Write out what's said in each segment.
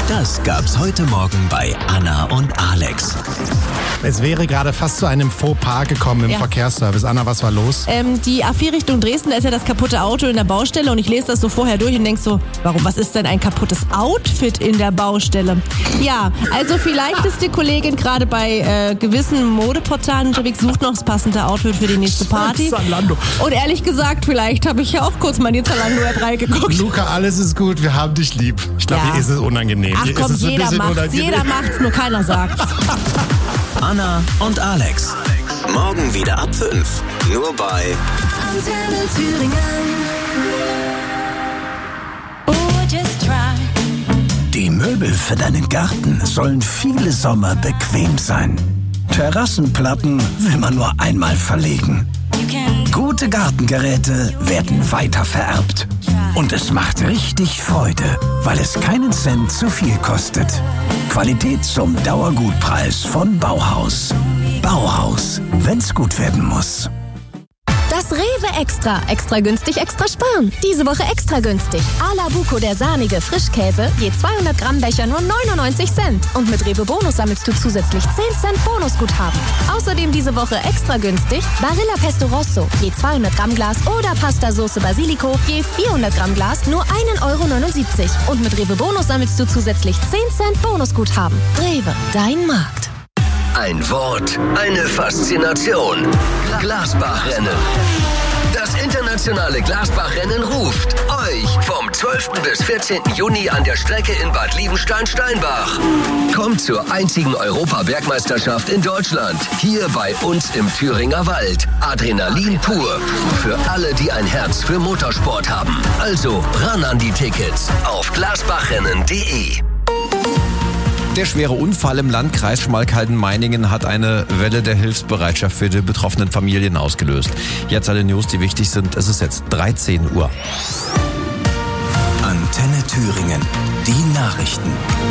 Das gab's heute Morgen bei Anna und Alex. Es wäre gerade fast zu einem Fauxpas gekommen im Verkehrsservice. Anna, was war los? Die A4 Richtung Dresden, da ist ja das kaputte Auto in der Baustelle und ich lese das so vorher durch und denk so, was ist denn ein kaputtes Outfit in der Baustelle? Ja, also vielleicht ist die Kollegin gerade bei gewissen Modeportalen unterwegs, sucht noch das passende Outfit für die nächste Party. Zalando. Und ehrlich gesagt, vielleicht habe ich ja auch kurz mal in die Zalando-App reingeguckt. Luca, alles ist gut, wir haben dich lieb. Ich glaube, hier ist es unangenehm. Ach komm, jeder macht's, nur keiner sagt's. Anna und Alex. Morgen wieder ab 5. Nur bei Antenne Thüringen. Die Möbel für deinen Garten sollen viele Sommer bequem sein. Terrassenplatten will man nur einmal verlegen. Gute Gartengeräte werden weitervererbt. Und es macht richtig Freude, weil es keinen Cent zu viel kostet. Qualität zum Dauergutpreis von Bauhaus. Bauhaus, wenn's gut werden muss. Das Rewe Extra. Extra günstig, extra sparen. Diese Woche extra günstig. A-la Buco, der sahnige Frischkäse, je 200 Gramm Becher nur 99 Cent. Und mit Rewe Bonus sammelst du zusätzlich 10 Cent Bonusguthaben. Außerdem diese Woche extra günstig Barilla Pesto Rosso, je 200 Gramm Glas oder Pasta Sauce Basilico, je 400 Gramm Glas nur 1,79 €. Und mit Rewe Bonus sammelst du zusätzlich 10 Cent Bonusguthaben. Rewe, dein Markt. Ein Wort, eine Faszination. Glasbachrennen. Das internationale Glasbachrennen ruft euch vom 12. bis 14. Juni an der Strecke in Bad Liebenstein-Steinbach. Kommt zur einzigen Europabergmeisterschaft in Deutschland. Hier bei uns im Thüringer Wald. Adrenalin pur. Für alle, die ein Herz für Motorsport haben. Also ran an die Tickets auf glasbachrennen.de. Der schwere Unfall im Landkreis Schmalkalden-Meiningen hat eine Welle der Hilfsbereitschaft für die betroffenen Familien ausgelöst. Jetzt alle News, die wichtig sind. Es ist jetzt 13 Uhr. Antenne Thüringen. Die Nachrichten.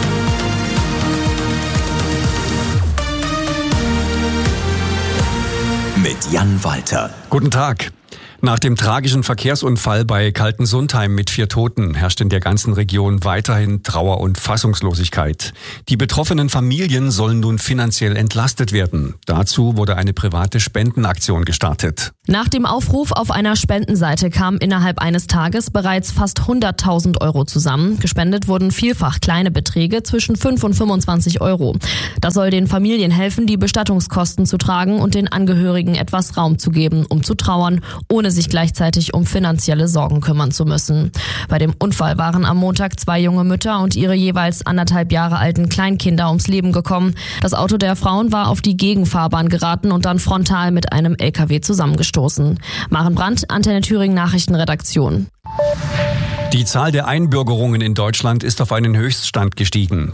Mit Jan Walter. Guten Tag. Nach dem tragischen Verkehrsunfall bei Kaltensundheim mit 4 Toten herrscht in der ganzen Region weiterhin Trauer und Fassungslosigkeit. Die betroffenen Familien sollen nun finanziell entlastet werden. Dazu wurde eine private Spendenaktion gestartet. Nach dem Aufruf auf einer Spendenseite kamen innerhalb eines Tages bereits fast 100.000 € zusammen. Gespendet wurden vielfach kleine Beträge zwischen 5 und 25 €. Das soll den Familien helfen, die Bestattungskosten zu tragen und den Angehörigen etwas Raum zu geben, um zu trauern, ohne sich gleichzeitig um finanzielle Sorgen kümmern zu müssen. Bei dem Unfall waren am Montag 2 junge Mütter und ihre jeweils 1,5 Jahre alten Kleinkinder ums Leben gekommen. Das Auto der Frauen war auf die Gegenfahrbahn geraten und dann frontal mit einem LKW zusammengestoßen. Maren Brandt, Antenne Thüringen Nachrichtenredaktion. Die Zahl der Einbürgerungen in Deutschland ist auf einen Höchststand gestiegen.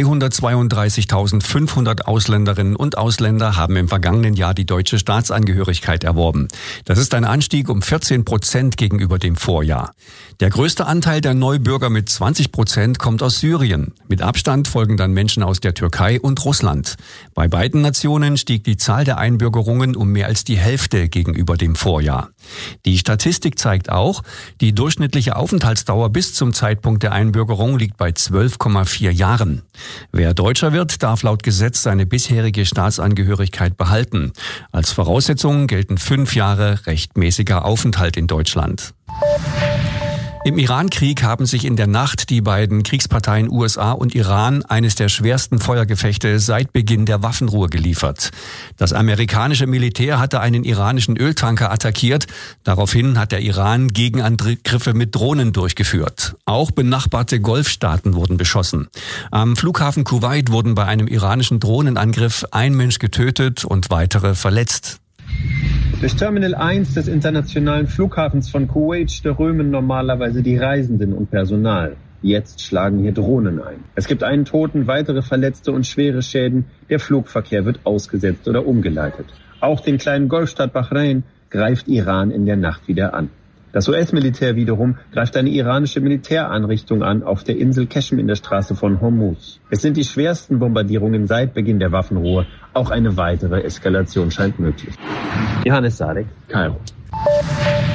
332.500 Ausländerinnen und Ausländer haben im vergangenen Jahr die deutsche Staatsangehörigkeit erworben. Das ist ein Anstieg um 14% gegenüber dem Vorjahr. Der größte Anteil der Neubürger mit 20% kommt aus Syrien. Mit Abstand folgen dann Menschen aus der Türkei und Russland. Bei beiden Nationen stieg die Zahl der Einbürgerungen um mehr als die Hälfte gegenüber dem Vorjahr. Die Statistik zeigt auch, die durchschnittliche Aufenthaltsdauer bis zum Zeitpunkt der Einbürgerung liegt bei 12,4 Jahren. Wer Deutscher wird, darf laut Gesetz seine bisherige Staatsangehörigkeit behalten. Als Voraussetzung gelten 5 Jahre rechtmäßiger Aufenthalt in Deutschland. Im Iran-Krieg haben sich in der Nacht die beiden Kriegsparteien USA und Iran eines der schwersten Feuergefechte seit Beginn der Waffenruhe geliefert. Das amerikanische Militär hatte einen iranischen Öltanker attackiert. Daraufhin hat der Iran Gegenangriffe mit Drohnen durchgeführt. Auch benachbarte Golfstaaten wurden beschossen. Am Flughafen Kuwait wurden bei einem iranischen Drohnenangriff 1 Mensch getötet und weitere verletzt. Durch Terminal 1 des internationalen Flughafens von Kuwait strömen normalerweise die Reisenden und Personal. Jetzt schlagen hier Drohnen ein. Es gibt einen Toten, weitere Verletzte und schwere Schäden. Der Flugverkehr wird ausgesetzt oder umgeleitet. Auch den kleinen Golfstaat Bahrain greift Iran in der Nacht wieder an. Das US-Militär wiederum greift eine iranische Militäreinrichtung an auf der Insel Qeshm in der Straße von Hormuz. Es sind die schwersten Bombardierungen seit Beginn der Waffenruhe. Auch eine weitere Eskalation scheint möglich. Johannes Sadek, Kairo.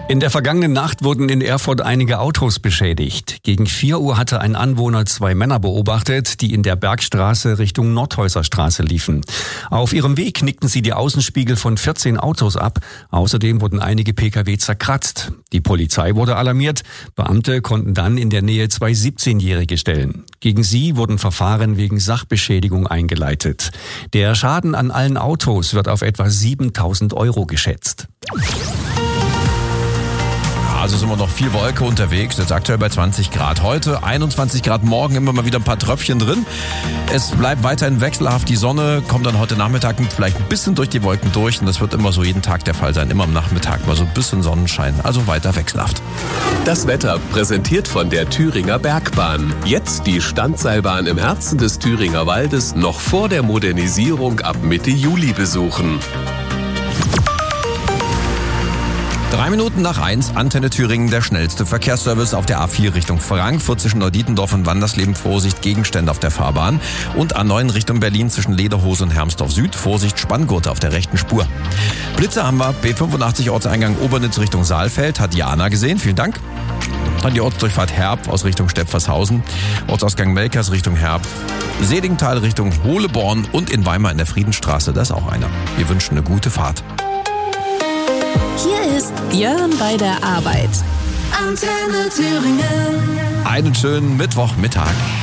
In der vergangenen Nacht wurden in Erfurt einige Autos beschädigt. Gegen 4 Uhr hatte ein Anwohner 2 Männer beobachtet, die in der Bergstraße Richtung Nordhäuserstraße liefen. Auf ihrem Weg knickten sie die Außenspiegel von 14 Autos ab. Außerdem wurden einige Pkw zerkratzt. Die Polizei wurde alarmiert. Beamte konnten dann in der Nähe 2 17-Jährige stellen. Gegen sie wurden Verfahren wegen Sachbeschädigung eingeleitet. Der Schaden an allen Autos wird auf etwa 7.000 € geschätzt. Also sind wir noch viel Wolke unterwegs, jetzt aktuell bei 20 Grad. Heute 21 Grad, morgen immer mal wieder ein paar Tröpfchen drin. Es bleibt weiterhin wechselhaft, die Sonne kommt dann heute Nachmittag vielleicht ein bisschen durch die Wolken durch und das wird immer so jeden Tag der Fall sein, immer am Nachmittag mal so ein bisschen Sonnenschein, also weiter wechselhaft. Das Wetter präsentiert von der Thüringer Bergbahn. Jetzt die Standseilbahn im Herzen des Thüringer Waldes noch vor der Modernisierung ab Mitte Juli besuchen. 3 Minuten nach 1, Antenne Thüringen, der schnellste Verkehrsservice auf der A4 Richtung Frankfurt zwischen Neudietendorf und Wandersleben. Vorsicht, Gegenstände auf der Fahrbahn. Und A9 Richtung Berlin zwischen Lederhose und Hermsdorf Süd. Vorsicht, Spanngurte auf der rechten Spur. Blitze haben wir. B85 Ortseingang Obernitz Richtung Saalfeld. Hat Jana gesehen. Vielen Dank. Dann die Ortsdurchfahrt Herb aus Richtung Stepfershausen. Ortsausgang Melkers Richtung Herb. Sedingtal Richtung Hohleborn und in Weimar in der Friedensstraße. Da ist auch einer. Wir wünschen eine gute Fahrt. Hier ist Björn bei der Arbeit. Antenne Thüringen. Einen schönen Mittwochmittag.